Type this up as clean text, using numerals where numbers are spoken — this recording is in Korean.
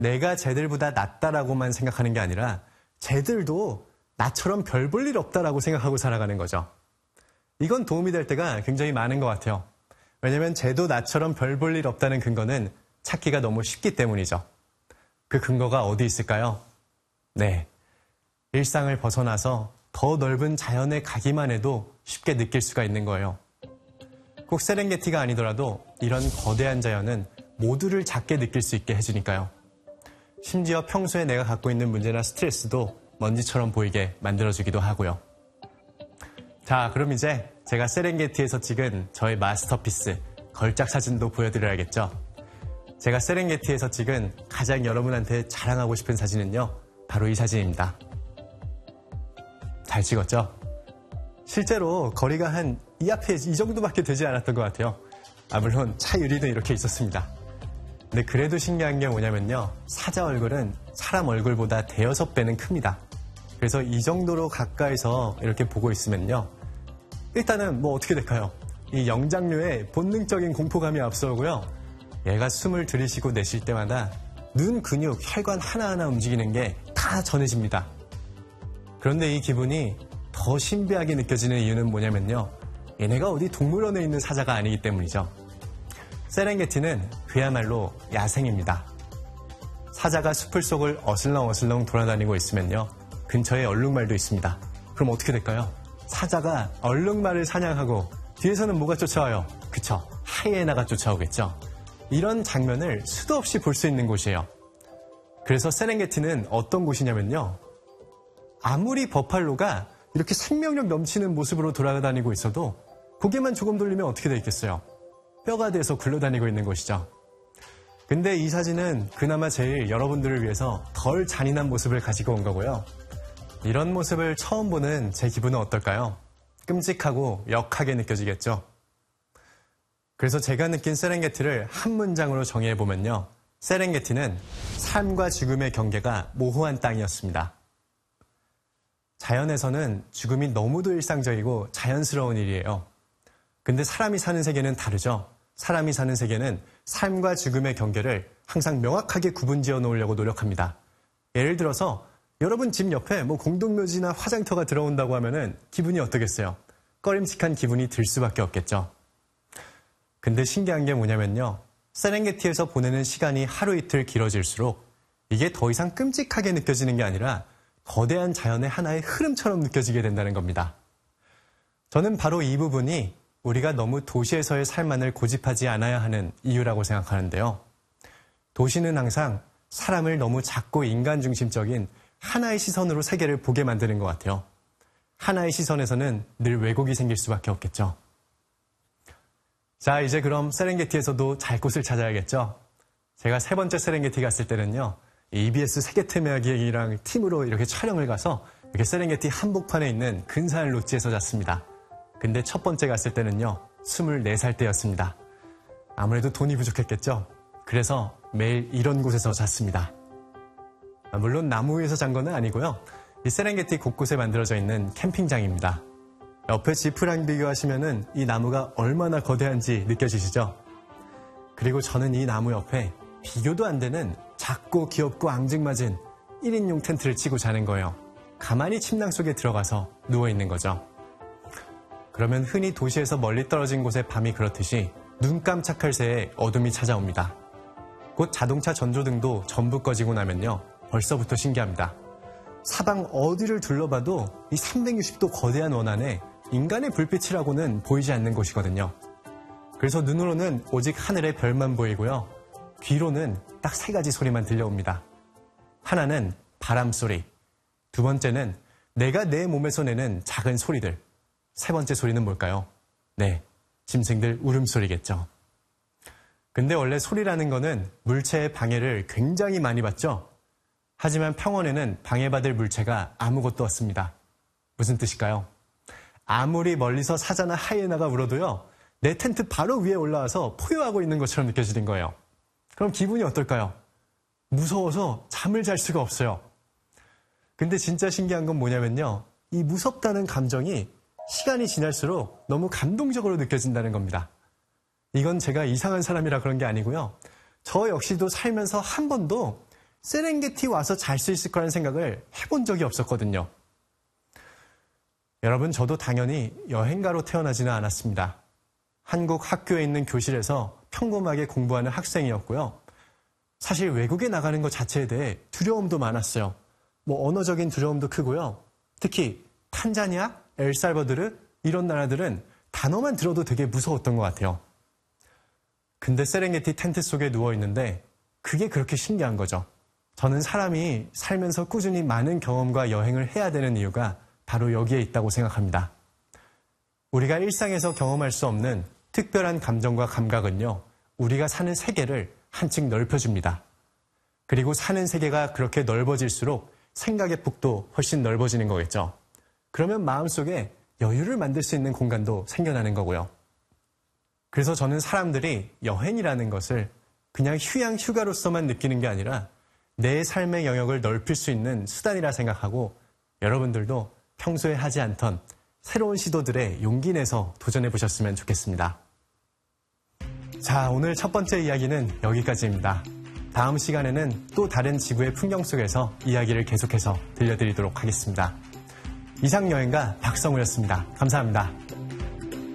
내가 쟤들보다 낫다라고만 생각하는 게 아니라 쟤들도 나처럼 별 볼 일 없다라고 생각하고 살아가는 거죠. 이건 도움이 될 때가 굉장히 많은 것 같아요. 왜냐하면 쟤도 나처럼 별 볼 일 없다는 근거는 찾기가 너무 쉽기 때문이죠. 그 근거가 어디 있을까요? 네, 일상을 벗어나서 더 넓은 자연에 가기만 해도 쉽게 느낄 수가 있는 거예요. 꼭 세렝게티가 아니더라도 이런 거대한 자연은 모두를 작게 느낄 수 있게 해주니까요. 심지어 평소에 내가 갖고 있는 문제나 스트레스도 먼지처럼 보이게 만들어주기도 하고요. 자, 그럼 이제 제가 세렝게티에서 찍은 저의 마스터피스 걸작 사진도 보여드려야겠죠. 제가 세렝게티에서 찍은 가장 여러분한테 자랑하고 싶은 사진은요, 바로 이 사진입니다. 잘 찍었죠? 실제로 거리가 한 이 앞에 이 정도밖에 되지 않았던 것 같아요. 물론 차 유리도 이렇게 있었습니다. 근데 그래도 신기한 게 뭐냐면요, 사자 얼굴은 사람 얼굴보다 대여섯 배는 큽니다. 그래서 이 정도로 가까이서 이렇게 보고 있으면요, 일단은 뭐 어떻게 될까요? 이 영장류의 본능적인 공포감이 앞서오고요, 얘가 숨을 들이쉬고 내쉴 때마다 눈 근육, 혈관 하나하나 움직이는 게 다 전해집니다. 그런데 이 기분이 더 신비하게 느껴지는 이유는 뭐냐면요, 얘네가 어디 동물원에 있는 사자가 아니기 때문이죠. 세렝게티는 그야말로 야생입니다. 사자가 숲을 속을 어슬렁어슬렁 돌아다니고 있으면요, 근처에 얼룩말도 있습니다. 그럼 어떻게 될까요? 사자가 얼룩말을 사냥하고 뒤에서는 뭐가 쫓아와요? 그쵸, 하이에나가 쫓아오겠죠. 이런 장면을 수도 없이 볼 수 있는 곳이에요. 그래서 세렝게티는 어떤 곳이냐면요, 아무리 버팔로가 이렇게 생명력 넘치는 모습으로 돌아다니고 있어도 고개만 조금 돌리면 어떻게 되겠어요? 뼈가 돼서 굴러다니고 있는 곳이죠. 근데 이 사진은 그나마 제일 여러분들을 위해서 덜 잔인한 모습을 가지고 온 거고요. 이런 모습을 처음 보는 제 기분은 어떨까요? 끔찍하고 역하게 느껴지겠죠. 그래서 제가 느낀 세렝게티를 한 문장으로 정의해보면요, 세렝게티는 삶과 죽음의 경계가 모호한 땅이었습니다. 자연에서는 죽음이 너무도 일상적이고 자연스러운 일이에요. 근데 사람이 사는 세계는 다르죠. 사람이 사는 세계는 삶과 죽음의 경계를 항상 명확하게 구분지어 놓으려고 노력합니다. 예를 들어서 여러분 집 옆에 뭐 공동묘지나 화장터가 들어온다고 하면은 기분이 어떠겠어요? 꺼림칙한 기분이 들 수밖에 없겠죠. 근데 신기한 게 뭐냐면요, 세렝게티에서 보내는 시간이 하루 이틀 길어질수록 이게 더 이상 끔찍하게 느껴지는 게 아니라 거대한 자연의 하나의 흐름처럼 느껴지게 된다는 겁니다. 저는 바로 이 부분이 우리가 너무 도시에서의 삶만을 고집하지 않아야 하는 이유라고 생각하는데요. 도시는 항상 사람을 너무 작고 인간 중심적인 하나의 시선으로 세계를 보게 만드는 것 같아요. 하나의 시선에서는 늘 왜곡이 생길 수밖에 없겠죠. 자, 이제 그럼 세렝게티에서도 잘 곳을 찾아야겠죠. 제가 세 번째 세렝게티 갔을 때는요, EBS 세계태매기랑 팀으로 이렇게 촬영을 가서 이렇게 세렝게티 한복판에 있는 근사한 롯지에서 잤습니다. 근데 첫 번째 갔을 때는요, 24살 때였습니다. 아무래도 돈이 부족했겠죠. 그래서 매일 이런 곳에서 잤습니다. 물론 나무 위에서 잔 건 아니고요, 이 세렝게티 곳곳에 만들어져 있는 캠핑장입니다. 옆에 지프랑 비교하시면은 이 나무가 얼마나 거대한지 느껴지시죠? 그리고 저는 이 나무 옆에 비교도 안 되는 작고 귀엽고 앙증맞은 1인용 텐트를 치고 자는 거예요. 가만히 침낭 속에 들어가서 누워있는 거죠. 그러면 흔히 도시에서 멀리 떨어진 곳의 밤이 그렇듯이 눈 깜짝할 새에 어둠이 찾아옵니다. 곧 자동차 전조등도 전부 꺼지고 나면요, 벌써부터 신기합니다. 사방 어디를 둘러봐도 이 360도 거대한 원안에 인간의 불빛이라고는 보이지 않는 곳이거든요. 그래서 눈으로는 오직 하늘의 별만 보이고요, 귀로는 딱 세 가지 소리만 들려옵니다. 하나는 바람 소리, 두 번째는 내가 내 몸에서 내는 작은 소리들, 세 번째 소리는 뭘까요? 네, 짐승들 울음소리겠죠. 근데 원래 소리라는 거는 물체의 방해를 굉장히 많이 받죠. 하지만 평원에는 방해받을 물체가 아무것도 없습니다. 무슨 뜻일까요? 아무리 멀리서 사자나 하이에나가 울어도요, 내 텐트 바로 위에 올라와서 포효하고 있는 것처럼 느껴지는 거예요. 그럼 기분이 어떨까요? 무서워서 잠을 잘 수가 없어요. 근데 진짜 신기한 건 뭐냐면요, 이 무섭다는 감정이 시간이 지날수록 너무 감동적으로 느껴진다는 겁니다. 이건 제가 이상한 사람이라 그런 게 아니고요, 저 역시도 살면서 한 번도 세렝게티 와서 잘 수 있을 거라는 생각을 해본 적이 없었거든요. 여러분, 저도 당연히 여행가로 태어나지는 않았습니다. 한국 학교에 있는 교실에서 평범하게 공부하는 학생이었고요. 사실 외국에 나가는 것 자체에 대해 두려움도 많았어요. 언어적인 두려움도 크고요. 특히 탄자니아, 엘살바도르 이런 나라들은 단어만 들어도 되게 무서웠던 것 같아요. 근데 세렝게티 텐트 속에 누워있는데 그게 그렇게 신기한 거죠. 저는 사람이 살면서 꾸준히 많은 경험과 여행을 해야 되는 이유가 바로 여기에 있다고 생각합니다. 우리가 일상에서 경험할 수 없는 특별한 감정과 감각은요, 우리가 사는 세계를 한층 넓혀줍니다. 그리고 사는 세계가 그렇게 넓어질수록 생각의 폭도 훨씬 넓어지는 거겠죠. 그러면 마음속에 여유를 만들 수 있는 공간도 생겨나는 거고요. 그래서 저는 사람들이 여행이라는 것을 그냥 휴양 휴가로서만 느끼는 게 아니라 내 삶의 영역을 넓힐 수 있는 수단이라 생각하고 여러분들도 평소에 하지 않던 새로운 시도들에 용기 내서 도전해 보셨으면 좋겠습니다. 자, 오늘 첫 번째 이야기는 여기까지입니다. 다음 시간에는 또 다른 지구의 풍경 속에서 이야기를 계속해서 들려드리도록 하겠습니다. 이상여행가 박성우였습니다. 감사합니다.